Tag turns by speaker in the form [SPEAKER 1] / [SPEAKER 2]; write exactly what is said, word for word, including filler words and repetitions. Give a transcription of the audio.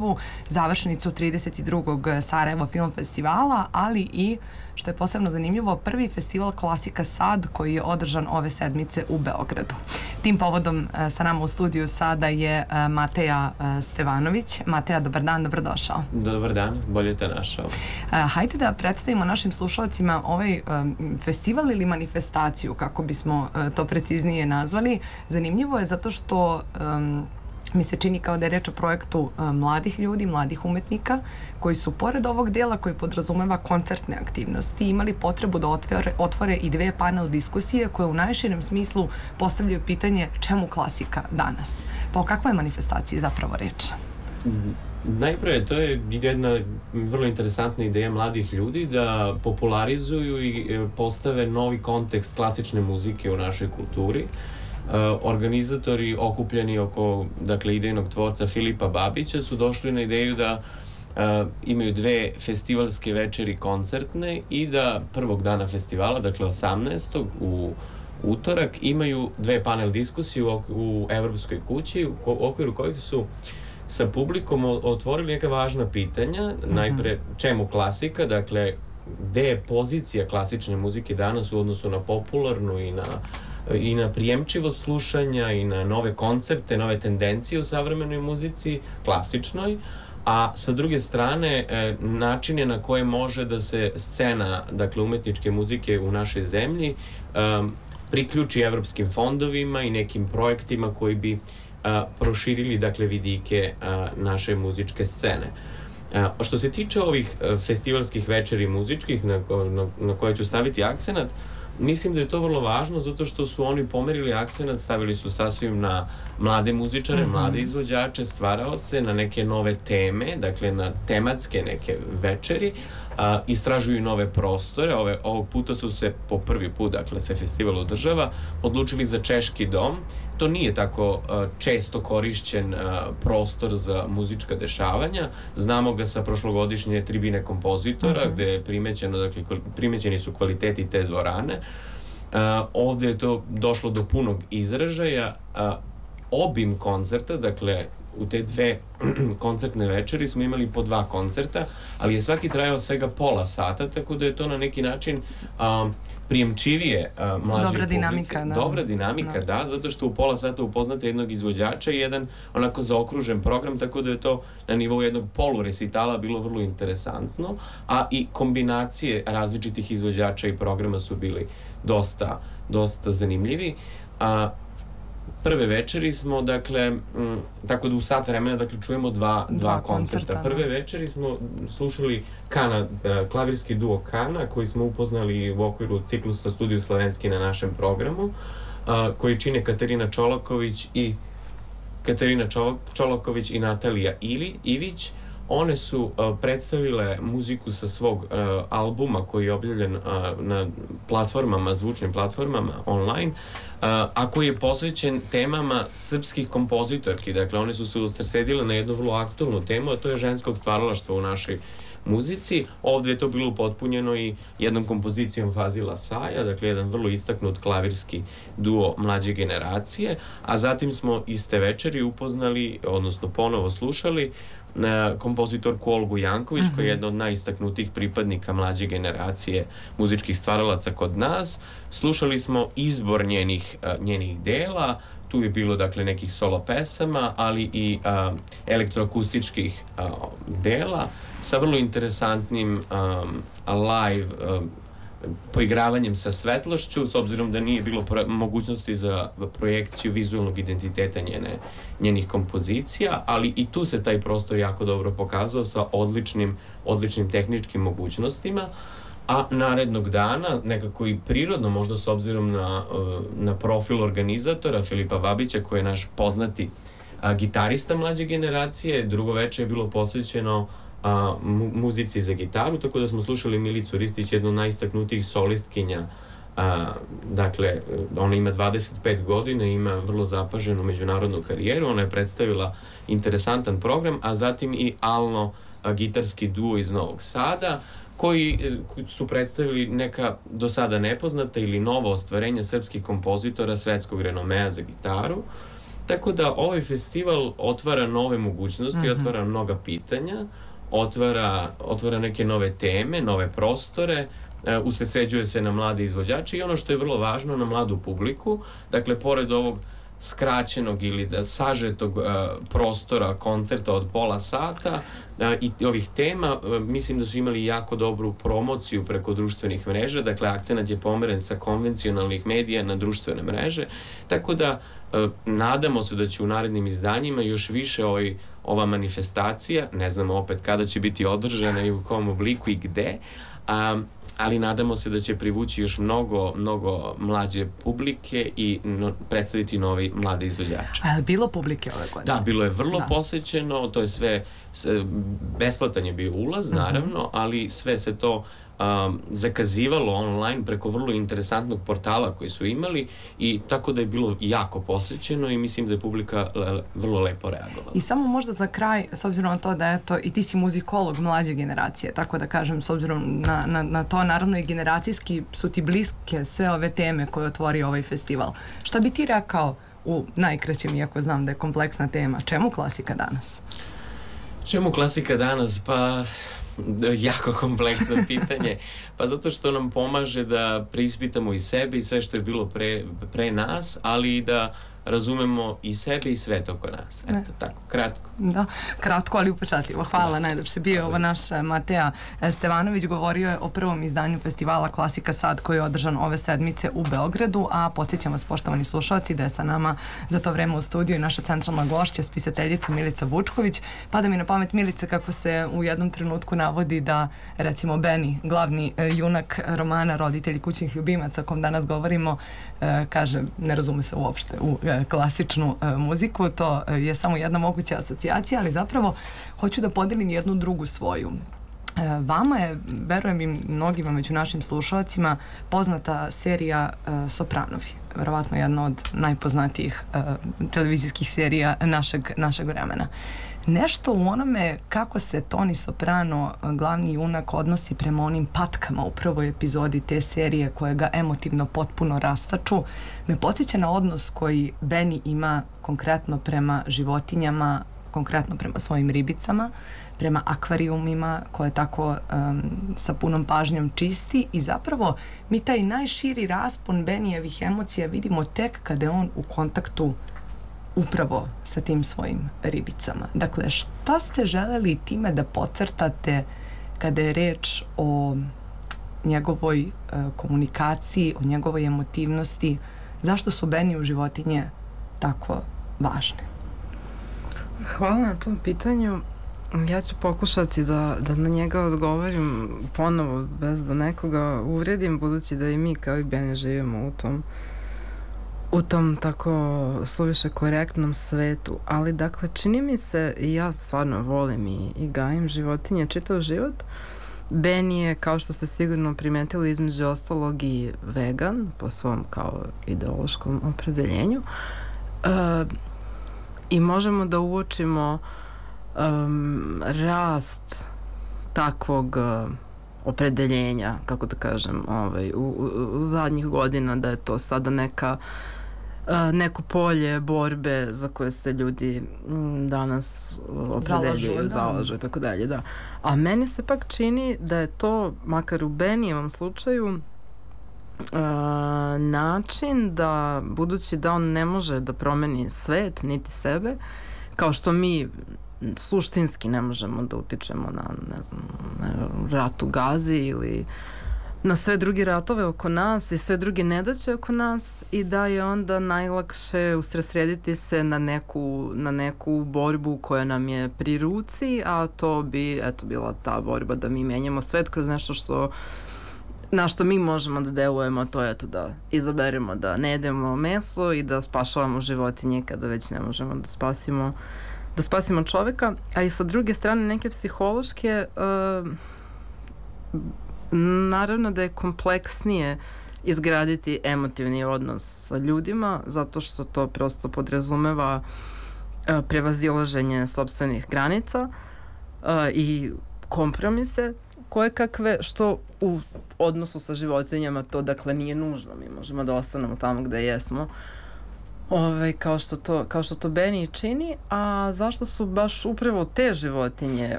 [SPEAKER 1] Sarajevu, završenicu trideset drugog Sarajevo Film Festivala, ali i, što je posebno zanimljivo, prvi festival Klasika Sad koji je održan ove sedmice u Beogradu. Tim povodom sa nama u studiju sada je Mateja Stevanović. Mateja, dobar dan, dobrodošao.
[SPEAKER 2] Dobar dan, bolje te našao.
[SPEAKER 1] Hajde da predstavimo našim slušalcima ovaj festival ili manifestaciju, kako bismo to preciznije nazvali. Zanimljivo je zato što um, mi se čini kao da je reč o projektu uh, mladih ljudi, mladih umetnika, koji su pored ovog dela koji podrazumeva koncertne aktivnosti imali potrebu da otvore, otvore i dve panel diskusije koje u najširem smislu postavljaju pitanje čemu klasika danas. Pa o kakvoj manifestaciji zapravo reč?
[SPEAKER 2] Najpre, to je jedna vrlo interesantna ideja mladih ljudi da popularizuju i postave novi kontekst klasične muzike u našoj kulturi. Uh, organizatori okupljeni oko, dakle, idejnog tvorca Filipa Babića su došli na ideju da uh, imaju dve festivalske večeri koncertne i da prvog dana festivala, dakle osamnaestog u utorak, imaju dve panel diskusije u, u Evropskoj kući u, u okviru kojih su sa publikom otvorili neka važna pitanja. Mm-hmm. Najpre, čemu klasika, dakle, gde je pozicija klasične muzike danas u odnosu na popularnu i na i na prijemčivost slušanja i na nove koncepte, nove tendencije u savremenoj muzici, klasičnoj, a sa druge strane načine na koje može da se scena, dakle, umetničke muzike u našoj zemlji um, priključi evropskim fondovima i nekim projektima koji bi uh, proširili, dakle, vidike uh, naše muzičke scene. Uh, što se tiče ovih uh, festivalskih večeri muzičkih na, na, na koje ću staviti akcenat, mislim da je to vrlo važno zato što su oni pomerili akcenat, stavili su sasvim na mlade muzičare, mm-hmm. mlade izvođače, stvaraoce, na neke nove teme, dakle na tematske neke večeri, a, istražuju nove prostore. Ove, ovog puta su se po prvi put, dakle se festival održava, odlučili za Češki dom. To nije tako a, često korišćen a, prostor za muzička dešavanja. Znamo ga sa prošlogodišnje tribine kompozitora, mm-hmm. gde je primećeno, dakle, primećeni su kvaliteti te dvorane. Uh, ovde je to došlo do punog izražaja. Uh, obim koncerta, dakle, u te dve koncertne večeri smo imali po dva koncerta, ali je svaki trajao svega pola sata, tako da je to na neki način um, prijemčivije uh, mlađoj
[SPEAKER 1] Dobra
[SPEAKER 2] publici.
[SPEAKER 1] dinamika, da.
[SPEAKER 2] Dobra dinamika, da. da, zato što u pola sata upoznate jednog izvođača i jedan onako zaokružen program, tako da je to na nivou jednog poluresitala bilo vrlo interesantno, a i kombinacije različitih izvođača i programa su bili dosta, dosta zanimljivi. A, Prve večeri smo, dakle, m, tako da u sat vremena, dakle, čujemo dva, dva, dva koncerta. koncerta. Prve večeri smo slušali Kana, klavirski duo Kana, koji smo upoznali u okviru ciklusa Studiju Slavenski na našem programu, a, koji čine Katarina Čolaković i Katarina Čolaković i Natalija Ili, Ivić. One su uh, predstavile muziku sa svog uh, albuma koji je objavljen uh, na platformama, zvučnim platformama online, uh, a koji je posvećen temama srpskih kompozitorki. Dakle, one su se usredsredile na jednu vrlo aktualnu temu, a to je ženskog stvaralaštva u našoj muzici. Ovdje je to bilo upotpunjeno i jednom kompozicijom Fazila Saja, dakle jedan vrlo istaknut klavirski duo mlađe generacije, a zatim smo iste večeri upoznali, odnosno ponovo slušali na kompozitorku Olgu Janković, uh-huh. koja je jedna od najistaknutijih pripadnika mlađe generacije muzičkih stvaralaca kod nas. Slušali smo izbor njenih, njenih dela. Tu je bilo, dakle, nekih solo pesama, ali i a, elektroakustičkih a, dela sa vrlo interesantnim a, live a, poigravanjem sa svetlošću, s obzirom da nije bilo pro- mogućnosti za projekciju vizualnog identiteta njene, njenih kompozicija, ali i tu se taj prostor jako dobro pokazao sa odličnim, odličnim tehničkim mogućnostima. A narednog dana, nekako i prirodno, možda s obzirom na, na profil organizatora Filipa Babića, koji je naš poznati a, gitarista mlađe generacije, drugo veče je bilo posvećeno a, mu, muzici za gitaru, tako da smo slušali Milicu Ristić, jednu od najistaknutijih solistkinja. A, dakle, ona ima dvadeset pet godina, ima vrlo zapaženu međunarodnu karijeru, ona je predstavila interesantan program, a zatim i Alno, a, gitarski duo iz Novog Sada, koji su predstavili neka do sada nepoznata ili nova ostvarenja srpskih kompozitora svetskog renomea za gitaru. Tako da ovaj festival otvara nove mogućnosti, mm-hmm. otvara mnoga pitanja, otvara, otvara neke nove teme, nove prostore, uh, usredsređuje se na mlade izvođače i ono što je vrlo važno, na mladu publiku. Dakle, pored ovog skraćenog ili da sažetog uh, prostora koncerta od pola sata uh, i ovih tema, uh, mislim da su imali jako dobru promociju preko društvenih mreža, dakle akcenat je pomeren sa konvencionalnih medija na društvene mreže, tako da uh, nadamo se da će u narednim izdanjima još više ovaj, ova manifestacija, ne znamo opet kada će biti održana i u kom obliku i gde, um, ali nadamo se da će privući još mnogo, mnogo mlađe publike i no, predstaviti novi mlade izvođače.
[SPEAKER 1] A je bilo publike ove godine?
[SPEAKER 2] Da, bilo je vrlo da. posećeno, to je sve, sve, besplatan je bio ulaz, naravno, mm-hmm. ali sve se to um, zakazivalo online preko vrlo interesantnog portala koji su imali i tako da je bilo jako posećeno i mislim da je publika le, vrlo lepo reagovala.
[SPEAKER 1] I samo možda za kraj, s obzirom na to da eto, i ti si muzikolog mlađe generacije, tako da kažem, s obzirom na, na, na to, naravno i generacijski su ti bliske sve ove teme koje otvori ovaj festival. Šta bi ti rekao u najkraćem, iako znam da je kompleksna tema, čemu klasika danas?
[SPEAKER 2] Čemu klasika danas? Pa jako kompleksno pitanje. Pa zato što nam pomaže da preispitamo i sebe i sve što je bilo pre, pre nas, ali i da razumemo i sebe i svet oko nas. Eto, ne. tako, kratko.
[SPEAKER 1] Da, kratko, ali upečatljivo. Hvala, da. najljepše. Bio ovo naš Mateja Stevanović, govorio je o prvom izdanju festivala Klasika Sad koji je održan ove sedmice u Beogradu, a podsjećam vas, poštovani slušalci, da je sa nama za to vreme u studiju i naša centralna gošća, spisateljica Milica Vučković. Pada mi na pamet, Milice, kako se u jednom trenutku navodi da, recimo, Beni, glavni e, junak romana Roditelji kućnih ljubimaca, o kom danas govorimo, e, kaže, ne razume se uopšte u klasičnu e, muziku, to e, je samo jedna moguća asocijacija, ali zapravo hoću da podelim jednu drugu svoju. E, vama je, verujem i mnogima među našim slušalcima, poznata serija e, Sopranovi. Verovatno jedna od najpoznatijih e, televizijskih serija našeg, našeg vremena. Nešto u onome kako se Toni Soprano, glavni junak, odnosi prema onim patkama u prvoj epizodi te serije koje ga emotivno potpuno rastaču, me podsjeća na odnos koji Beni ima konkretno prema životinjama, konkretno prema svojim ribicama, prema akvarijumima koje tako um, sa punom pažnjom čisti i zapravo mi taj najširi raspon Benijevih emocija vidimo tek kada je on u kontaktu upravo sa tim svojim ribicama. Dakle, šta ste želeli time da podcrtate kada je reč o njegovoj uh, komunikaciji, o njegovoj emotivnosti? Zašto su Beniju životinje tako važne?
[SPEAKER 3] Hvala na tom pitanju. Ja ću pokušati da, da na njega odgovorim ponovo bez da nekoga uvredim, budući da i mi kao i Beni živimo u tom u tom tako suviše korektnom svetu, ali dakle čini mi se, i ja stvarno volim i, i gajim životinje čitav život. Beni je, kao što ste sigurno primetili, između ostalog i vegan po svom kao ideološkom opredeljenju, e, i možemo da uočimo um, rast takvog uh, opredeljenja, kako da kažem, ovaj, u, u, u zadnjih godina, da je to sada neka uh, neko polje borbe za koje se ljudi m, danas opredeljuju, zalažu i tako dalje, da. A meni se pak čini da je to, makar u Benijevom slučaju, Uh, način da, budući da on ne može da promeni svet niti sebe, kao što mi suštinski ne možemo da utičemo na, ne znam, rat u Gazi ili na sve druge ratove oko nas i sve druge nedaće oko nas, i da je onda najlakše usredsrediti se na neku, na neku borbu koja nam je pri ruci, a to bi, eto, bila ta borba da mi menjamo svet kroz nešto što na što mi možemo da delujemo, to je to da izaberemo da ne jedemo meso i da spašavamo životinje kada već ne možemo da spasimo da spasimo čoveka, a i sa druge strane neke psihološke, uh, naravno da je kompleksnije izgraditi emotivni odnos sa ljudima, zato što to prosto podrazumeva uh, prevazilaženje sopstvenih granica uh, i kompromise koje kakve, što u odnosu sa životinjama to dakle nije nužno, mi možemo da ostanemo tamo gde jesmo. Ove, kao, što to, kao što to Benny čini, a zašto su baš upravo te životinje